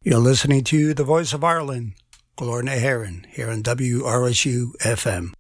You're listening to the Voice of Ireland, Glorna Heron, here on WRSU FM.